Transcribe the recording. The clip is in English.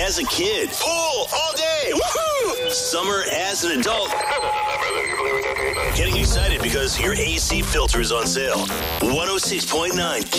as a kid. Pool all day. Woohoo! Summer as an adult. Getting excited because your AC filter is on sale. 106.9